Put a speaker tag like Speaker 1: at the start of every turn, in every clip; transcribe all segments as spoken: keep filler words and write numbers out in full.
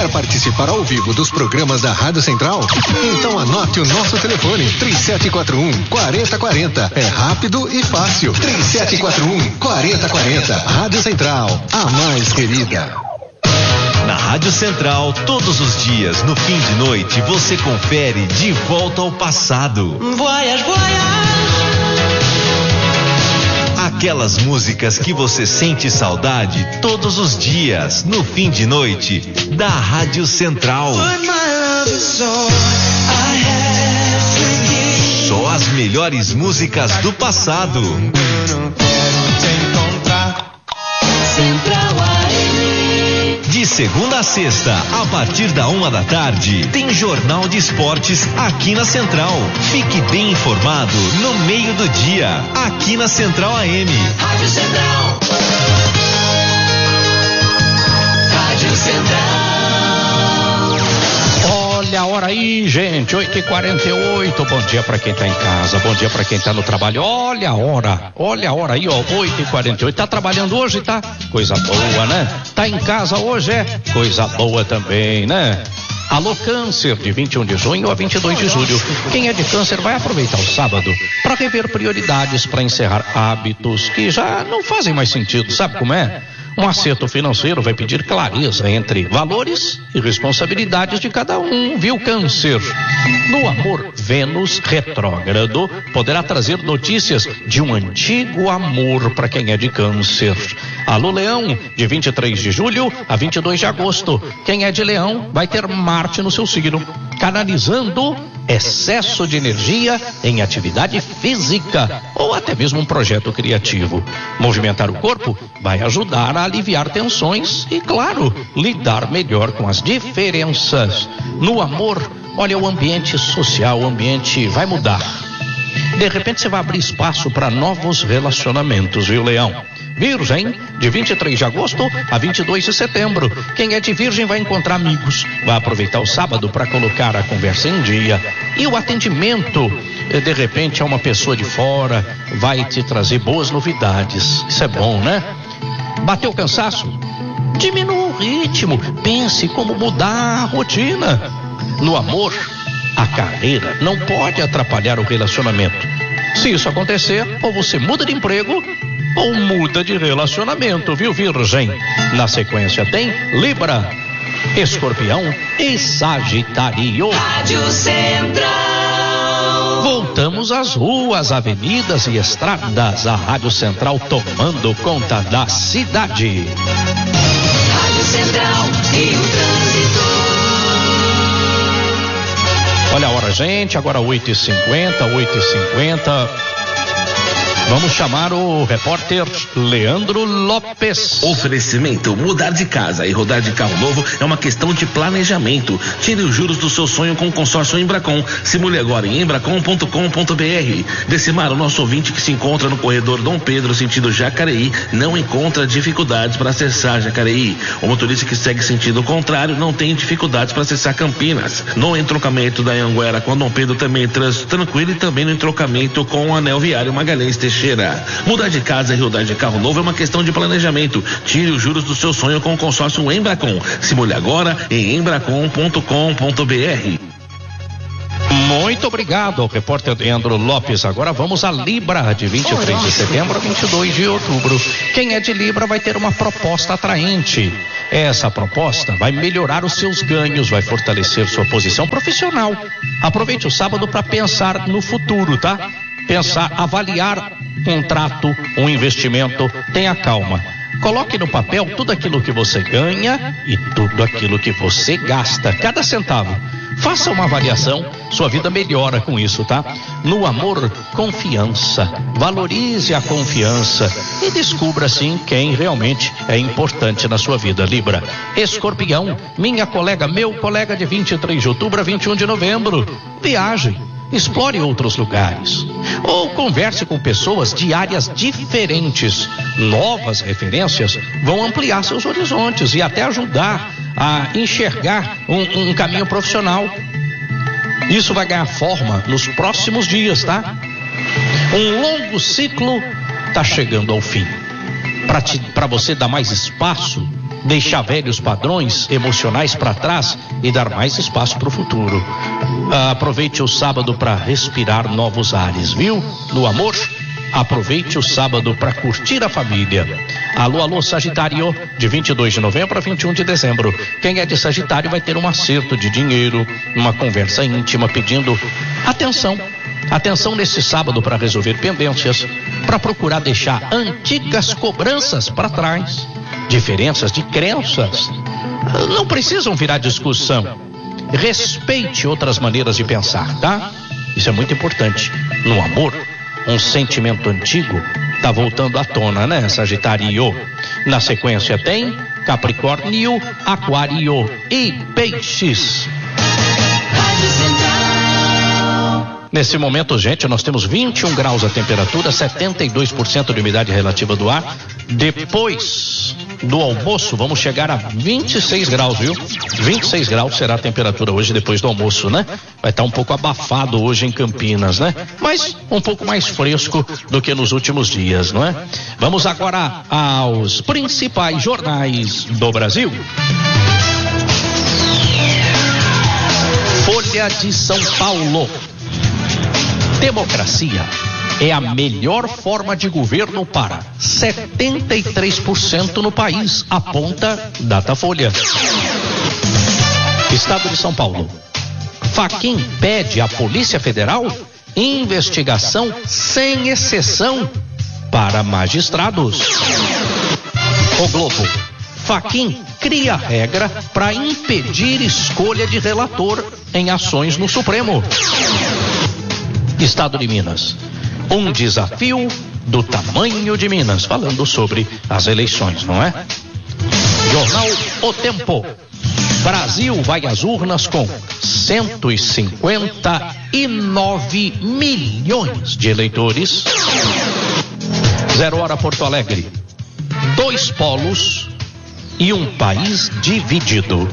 Speaker 1: Quer participar ao vivo dos programas da Rádio Central? Então anote o nosso telefone, três sete quatro um, quatro zero quatro zero. É rápido e fácil. três sete quatro um, quatro zero quatro zero. Rádio Central, a mais querida.
Speaker 2: Na Rádio Central, todos os dias, no fim de noite, você confere De Volta ao Passado.
Speaker 3: Voyage, voyage.
Speaker 2: Aquelas músicas que você sente saudade todos os dias, no fim de noite, da Rádio Central. Só as melhores músicas do passado.
Speaker 3: Central A M.
Speaker 2: De segunda a sexta, a partir da uma da tarde, tem Jornal de Esportes aqui na Central. Fique bem informado no meio do dia, aqui na Central A M.
Speaker 3: Rádio Central. Rádio Central.
Speaker 4: Olha a hora aí, gente, oito e quarenta e oito. Bom dia pra quem tá em casa, bom dia pra quem tá no trabalho. Olha a hora, olha a hora aí, ó, oito e quarenta e oito. Tá trabalhando hoje, tá? Coisa boa, né? Tá em casa hoje, é? Coisa boa também, né? Alô Câncer, de vinte e um de junho a vinte e dois de julho. Quem é de câncer vai aproveitar o sábado para rever prioridades, para encerrar hábitos que já não fazem mais sentido. Sabe como é? Um acerto financeiro vai pedir clareza entre valores e responsabilidades de cada um, viu, Câncer? No amor, Vênus retrógrado poderá trazer notícias de um antigo amor para quem é de Câncer. Alô Leão, de vinte e três de julho a vinte e dois de agosto. Quem é de Leão vai ter Marte no seu signo, canalizando excesso de energia em atividade física ou até mesmo um projeto criativo. Movimentar o corpo vai ajudar a aliviar tensões e, claro, lidar melhor com as diferenças. No amor, olha, o ambiente social, o ambiente vai mudar. De repente você vai abrir espaço para novos relacionamentos, viu, Leão? Virgem, de vinte e três de agosto a vinte e dois de setembro. Quem é de Virgem vai encontrar amigos, vai aproveitar o sábado para colocar a conversa em dia. E o atendimento, de repente, a uma pessoa de fora, vai te trazer boas novidades. Isso é bom, né? Bateu o cansaço? Diminua o ritmo, pense como mudar a rotina. No amor, a carreira não pode atrapalhar o relacionamento. Se isso acontecer, ou você muda de emprego ou muda de relacionamento, viu, Virgem? Na sequência tem Libra, Escorpião e Sagitário.
Speaker 3: Rádio Central.
Speaker 4: Voltamos às ruas, avenidas e estradas. A Rádio Central tomando conta da cidade.
Speaker 3: Rádio Central e o trânsito.
Speaker 4: Olha a hora, gente, agora oito e cinquenta, oito e cinquenta. Vamos chamar o repórter Leandro Lopes.
Speaker 5: Oferecimento: mudar de casa e rodar de carro novo é uma questão de planejamento. Tire os juros do seu sonho com o consórcio Embracon. Simule agora em embracon ponto com ponto br. Decimar, o nosso ouvinte que se encontra no corredor Dom Pedro, sentido Jacareí, não encontra dificuldades para acessar Jacareí. O motorista que segue sentido contrário não tem dificuldades para acessar Campinas. No entrocamento da Anhanguera com Dom Pedro também trânsito tranquilo, e também no entrocamento com o anel viário Magalhães Teixeira. Mudar de casa e rodar de carro novo é uma questão de planejamento. Tire os juros do seu sonho com o consórcio Embracon. Simule agora em embracon ponto com ponto br.
Speaker 4: Muito obrigado ao repórter Leandro Lopes. Agora vamos a Libra, de vinte e três de setembro a vinte e dois de outubro. Quem é de Libra vai ter uma proposta atraente. Essa proposta vai melhorar os seus ganhos, vai fortalecer sua posição profissional. Aproveite o sábado para pensar no futuro, tá? Pensar, avaliar contrato, um investimento. Tenha calma. Coloque no papel tudo aquilo que você ganha e tudo aquilo que você gasta, cada centavo. Faça uma avaliação, sua vida melhora com isso, tá? No amor, confiança. Valorize a confiança e descubra, assim, quem realmente é importante na sua vida, Libra. Escorpião, minha colega, meu colega, de vinte e três de outubro a vinte e um de novembro. Viaje. Explore outros lugares ou converse com pessoas de áreas diferentes. Novas referências vão ampliar seus horizontes e até ajudar a enxergar um, um caminho profissional. Isso vai ganhar forma nos próximos dias, tá? Um longo ciclo está chegando ao fim. Para você dar mais espaço deixar velhos padrões emocionais para trás e dar mais espaço para o futuro. Ah, aproveite o sábado para respirar novos ares, viu? No amor, aproveite o sábado para curtir a família. Alô, alô, Sagitário, de vinte e dois de novembro a vinte e um de dezembro. Quem é de Sagitário vai ter um acerto de dinheiro, uma conversa íntima pedindo atenção. Atenção nesse sábado para resolver pendências, para procurar deixar antigas cobranças para trás. Diferenças de crenças não precisam virar discussão. Respeite outras maneiras de pensar, tá? Isso é muito importante. No amor, um sentimento antigo tá voltando à tona, né, Sagitário? Na sequência tem Capricórnio, Aquário e Peixes.
Speaker 3: Rádio Central.
Speaker 4: Nesse momento, gente, nós temos vinte e um graus a temperatura, setenta e dois por cento de umidade relativa do ar. Depois do almoço, vamos chegar a vinte e seis graus, viu? vinte e seis graus será a temperatura hoje depois do almoço, né? Vai estar um pouco abafado hoje em Campinas, né? Mas um pouco mais fresco do que nos últimos dias, não é? Vamos agora aos principais jornais do Brasil. Folha de São Paulo. Democracia é a melhor forma de governo para setenta e três por cento no país, aponta Datafolha. Estado de São Paulo. Fachin pede à Polícia Federal investigação sem exceção para magistrados. O Globo. Fachin cria regra para impedir escolha de relator em ações no Supremo. Estado de Minas. Um desafio do tamanho de Minas, falando sobre as eleições, não é? Jornal O Tempo. Brasil vai às urnas com cento e cinquenta e nove milhões de eleitores. Zero Hora Porto Alegre. Dois polos e um país dividido.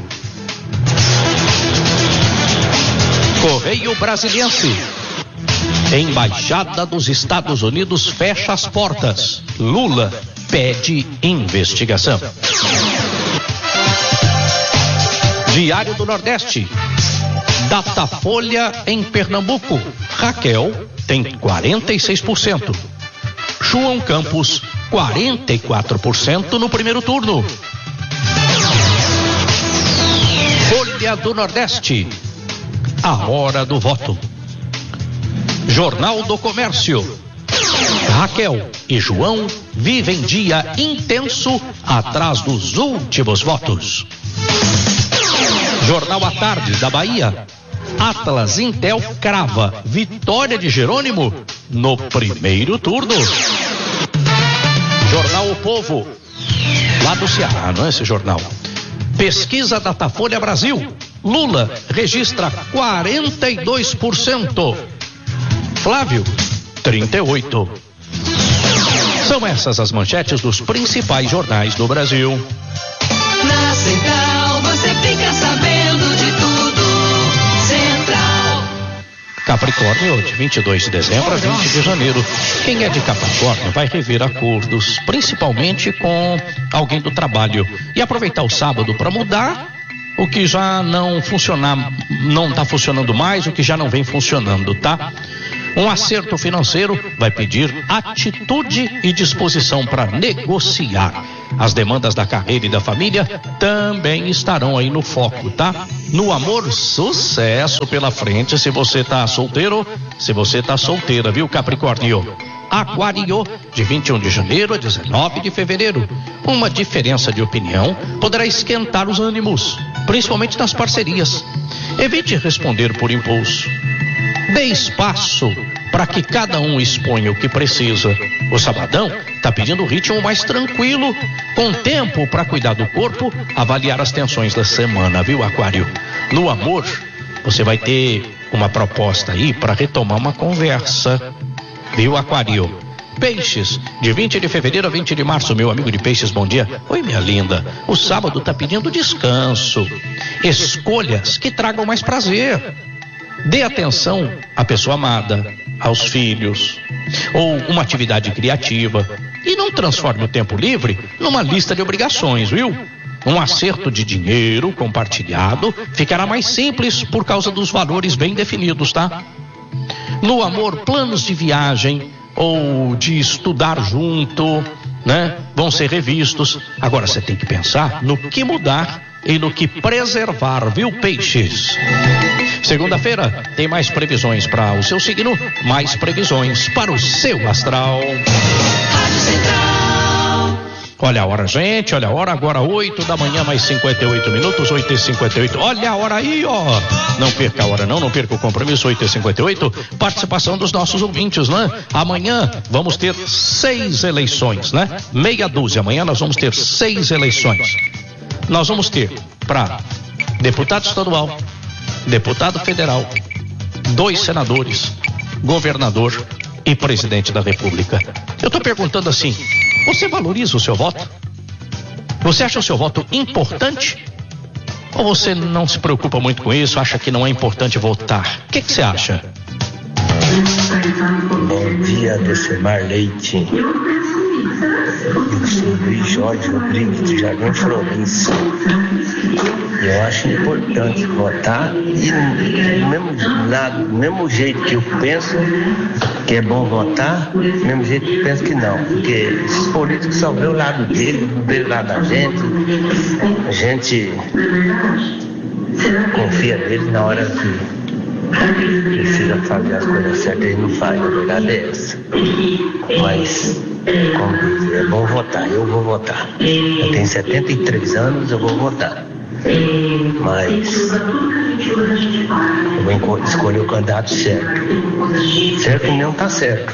Speaker 4: Correio Brasiliense. Embaixada dos Estados Unidos fecha as portas. Lula pede investigação. Diário do Nordeste. Datafolha em Pernambuco. Raquel tem quarenta e seis por cento. João Campos, quarenta e quatro por cento no primeiro turno. Folha do Nordeste. A hora do voto. Jornal do Comércio. Raquel e João vivem dia intenso atrás dos últimos votos. Jornal à Tarde da Bahia. Atlas Intel crava vitória de Jerônimo no primeiro turno. Jornal O Povo. Lá do Ceará, não é esse jornal? Pesquisa Datafolha Brasil. Lula registra quarenta e dois por cento. Flávio, trinta e oito por cento. São essas as manchetes dos principais jornais do Brasil.
Speaker 3: Na Central você fica sabendo de tudo. Central.
Speaker 4: Capricórnio, de vinte e dois de dezembro a vinte de janeiro. Quem é de Capricórnio vai rever acordos, principalmente com alguém do trabalho, e aproveitar o sábado para mudar o que já não funcionar, não está funcionando mais, o que já não vem funcionando, tá? Um acerto financeiro vai pedir atitude e disposição para negociar. As demandas da carreira e da família também estarão aí no foco, tá? No amor, sucesso pela frente se você tá solteiro, se você tá solteira, viu, Capricórnio? Aquário, de vinte e um de janeiro a dezenove de fevereiro. Uma diferença de opinião poderá esquentar os ânimos, principalmente nas parcerias. Evite responder por impulso. Dê espaço para que cada um exponha o que precisa. O sabadão está pedindo um ritmo mais tranquilo, com tempo para cuidar do corpo, avaliar as tensões da semana, viu, Aquário? No amor, você vai ter uma proposta aí para retomar uma conversa, viu, Aquário? Peixes, de vinte de fevereiro a vinte de março, meu amigo de Peixes, bom dia. Oi, minha linda. O sábado está pedindo descanso, escolhas que tragam mais prazer. Dê atenção à pessoa amada, aos filhos, ou uma atividade criativa, e não transforme o tempo livre numa lista de obrigações, viu? Um acerto de dinheiro compartilhado ficará mais simples por causa dos valores bem definidos, tá? No amor, planos de viagem ou de estudar junto, né, vão ser revistos. Agora você tem que pensar no que mudar e no que preservar, viu, peixes? Segunda-feira tem mais previsões para o seu signo, mais previsões para o seu astral.
Speaker 3: Rádio Central.
Speaker 4: Olha a hora, gente, olha a hora, agora oito da manhã, mais cinquenta e oito minutos, oito e cinquenta e oito. Olha a hora aí, ó. Não perca a hora não, não perca o compromisso, oito e cinquenta e oito. Participação dos nossos ouvintes, né? Amanhã vamos ter seis eleições, né? Meia dúzia, amanhã nós vamos ter seis eleições. Nós vamos ter para deputado estadual, deputado federal, dois senadores, governador e presidente da República. Eu estou perguntando assim, você valoriza o seu voto? Você acha o seu voto importante? Ou você não se preocupa muito com isso, acha que não é importante votar? O que que você acha?
Speaker 6: Bom dia, Decimar Leite. Eu sou Luiz Jorge Rodrigues, de Jardim Florença. Eu acho importante votar e do mesmo lado, do mesmo jeito que eu penso que é bom votar, do mesmo jeito que eu penso que não. Porque esses políticos só vê o lado dele, não vê o lado da gente. A gente confia nele na hora que precisa fazer as coisas certas e não faz, a verdade é essa. Mas, como dizer, é bom votar, eu vou votar. Eu tenho setenta e três anos, eu vou votar. Mas eu vou escolher o candidato certo. Certo não tá certo.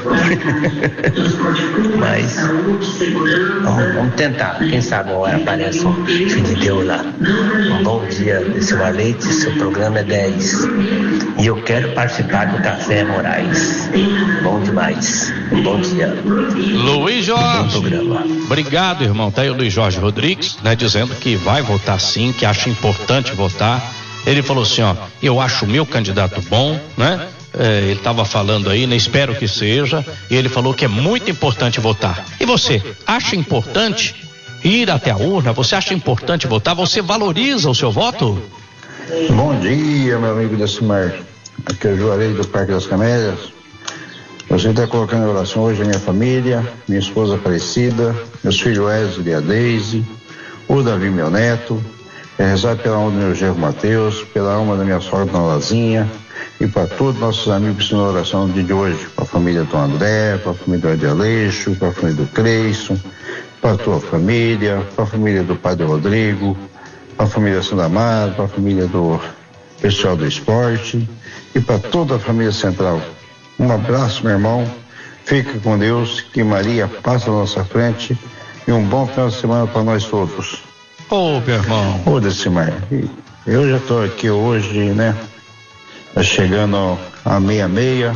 Speaker 6: Mas vamos, vamos tentar. Quem sabe uma hora aparece um filho de Deus lá. Um bom dia, Decimar Leite. Seu programa é dez. E eu quero participar do Café Moraes. Bom demais. Um bom dia.
Speaker 4: Luiz Jorge. Obrigado, irmão. Tá aí o Luiz Jorge Rodrigues, né, dizendo que vai votar sim, que acha importante votar. Ele falou assim, ó, eu acho o meu candidato bom, né? É, ele estava falando aí, né? Espero que seja. E ele falou que é muito importante votar. E você, acha importante ir até a urna? Você acha importante votar? Você valoriza o seu voto?
Speaker 7: Bom dia, meu amigo Decimar. Aqui é o Juarez do Parque das Camélias. Você está colocando em oração hoje a minha família, minha esposa Aparecida, meus filhos Wesley e a Deise, o Davi, meu neto. É rezar pela alma do meu genro Mateus, pela alma da minha sogra Dona Lazinha e para todos nossos amigos que estão na oração do dia de hoje, para a família do André, para a família do Aleixo, para a família do Creison, para a tua família, para a família do Padre Rodrigo, para a família Santa Amaro, para a família do pessoal do esporte e para toda a família central. Um abraço, meu irmão, fica com Deus, que Maria passa à nossa frente e um bom final de semana para nós todos.
Speaker 4: Ô, meu irmão.
Speaker 7: Ô, Decimar, eu já estou aqui hoje, né? Chegando a meia-meia.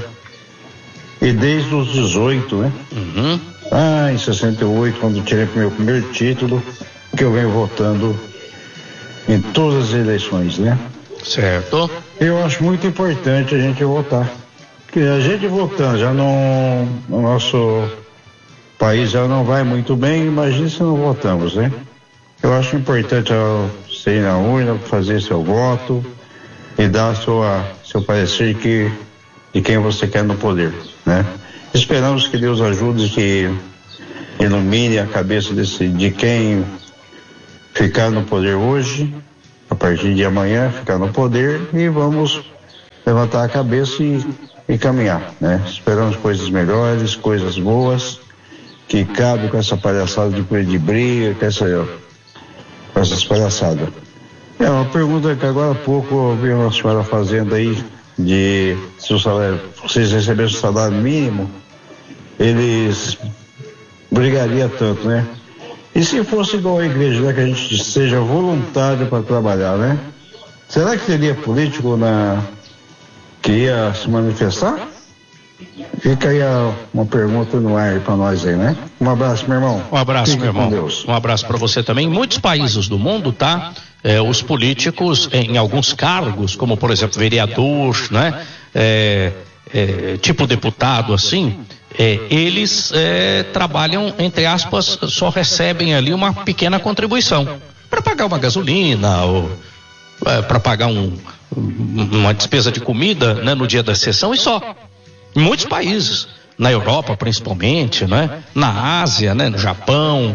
Speaker 7: E desde os dezoito, né?
Speaker 4: Uhum.
Speaker 7: Ah, em sessenta e oito, quando eu tirei meu primeiro título, que eu venho votando em todas as eleições, né?
Speaker 4: Certo.
Speaker 7: Eu acho muito importante a gente votar. Porque a gente votando já não. O nosso país já não vai muito bem, imagina se não votamos, né? Eu acho importante você ir na urna, fazer seu voto e dar sua, seu parecer que, de quem você quer no poder, né? Esperamos que Deus ajude, que ilumine a cabeça desse, de quem ficar no poder hoje, a partir de amanhã ficar no poder, e vamos levantar a cabeça e, e caminhar, né? Esperamos coisas melhores, coisas boas, que cabe com essa palhaçada de, de briga, com essa... com essas palhaçadas. É uma pergunta que agora há pouco eu vi uma senhora fazendo aí, de se o salário, vocês recebessem o salário mínimo, eles brigariam tanto, né? E se fosse igual à igreja, né, que a gente seja voluntário para trabalhar, né? Será que teria político na que ia se manifestar? Fica aí a, uma pergunta no ar para nós aí, né? Um abraço, meu irmão.
Speaker 4: Um abraço,
Speaker 7: Fique
Speaker 4: meu irmão.
Speaker 7: com Deus.
Speaker 4: Um abraço para você também. Em muitos países do mundo, tá? É, os políticos, em alguns cargos, como por exemplo vereador, né? É, é, tipo deputado, assim, é, eles é, trabalham, entre aspas, só recebem ali uma pequena contribuição. para pagar uma gasolina ou é, para pagar um, uma despesa de comida, né, no dia da sessão e só. Em muitos países, na Europa principalmente, né, na Ásia, né, no Japão,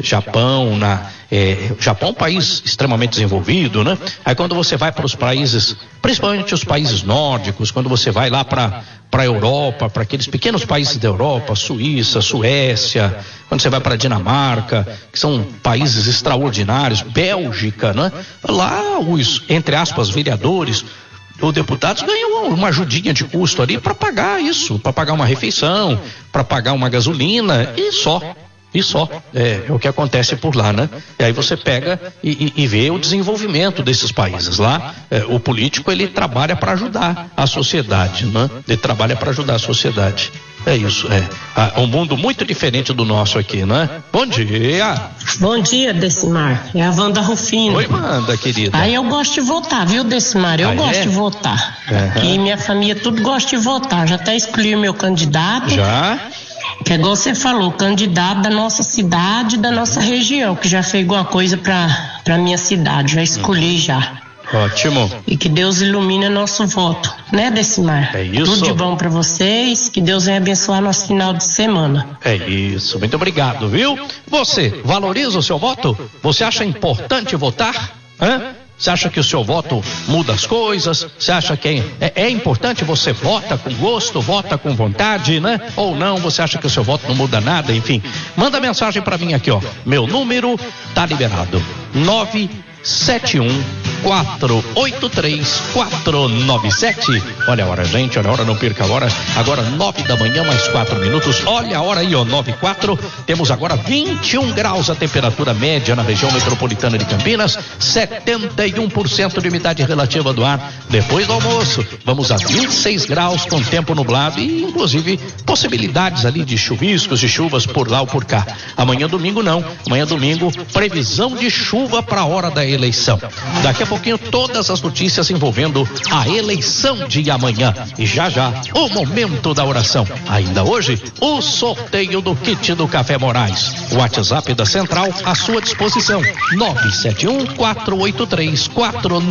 Speaker 4: Japão, na, é, Japão é um país extremamente desenvolvido, né? Aí quando você vai para os países, principalmente os países nórdicos, quando você vai lá para para a Europa, para aqueles pequenos países da Europa, Suíça, Suécia, quando você vai para a Dinamarca, que são países extraordinários, Bélgica, né? Lá os, entre aspas, vereadores ou deputados ganham uma ajudinha de custo ali para pagar isso, para pagar uma refeição, para pagar uma gasolina e só. E só, é, é o que acontece por lá, né? E aí você pega e, e, e vê o desenvolvimento desses países. Lá, é, o político, ele trabalha para ajudar a sociedade, né? Ele trabalha para ajudar a sociedade. É isso, é. Ah, um mundo muito diferente do nosso aqui, né? Bom dia.
Speaker 8: Bom dia, Decimar. É a Wanda Rufino.
Speaker 4: Oi, Wanda, querida.
Speaker 8: Aí eu gosto de votar, viu, Decimar? Eu ah, gosto é? de votar. Uhum. E minha família tudo gosta de votar. Já até escolhi o meu candidato.
Speaker 4: Já?
Speaker 8: Que é igual você falou, candidato da nossa cidade, da nossa região, que já fez alguma coisa pra, pra minha cidade, já escolhi já.
Speaker 4: Ótimo.
Speaker 8: E que Deus ilumine nosso voto, né, Decimar?
Speaker 4: É isso.
Speaker 8: Tudo de bom pra vocês, que Deus venha abençoar nosso final de semana.
Speaker 4: É isso, muito obrigado, viu? Você valoriza o seu voto? Você acha importante votar? Hã? Você acha que o seu voto muda as coisas? Você acha que é, é, é importante? Você vota com gosto, vota com vontade, né? Ou não, você acha que o seu voto não muda nada? Enfim, manda mensagem pra mim aqui, ó. Meu número tá liberado. nove sete um quatro oito três quatro nove sete. Olha a hora, gente, olha a hora, não perca a hora. Agora nove da manhã, mais quatro minutos. Olha a hora aí, ó, nove e quatro. Temos agora vinte e um graus a temperatura média na região metropolitana de Campinas, setenta e um por cento de umidade relativa do ar. Depois do almoço, vamos a vinte e seis graus com tempo nublado e, inclusive, possibilidades ali de chuviscos, de chuvas por lá ou por cá. Amanhã domingo não. Amanhã domingo, previsão de chuva para a hora da eleição. Daqui a pouquinho todas as notícias envolvendo a eleição de amanhã. E já já, o momento da oração. Ainda hoje, o sorteio do kit do Café Moraes. O WhatsApp da Central à sua disposição. nove sete um quatro oito três quatro